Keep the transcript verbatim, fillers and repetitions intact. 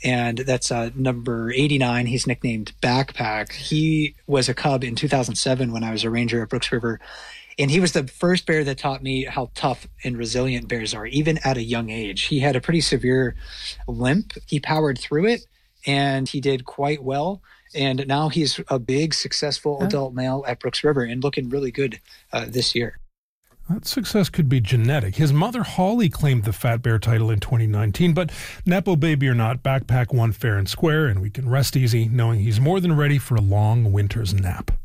and that's uh, number eighty-nine. He's nicknamed Backpack. He was a cub in two thousand seven when I was a ranger at Brooks River, and he was the first bear that taught me how tough and resilient bears are, even at a young age. He had a pretty severe limp. He powered through it, and he did quite well. And now he's a big, successful yeah. adult male at Brooks River and looking really good uh, this year. That success could be genetic. His mother, Holly, claimed the Fat Bear title in twenty nineteen, but Nepo baby or not, Backpack won fair and square, and we can rest easy knowing he's more than ready for a long winter's nap.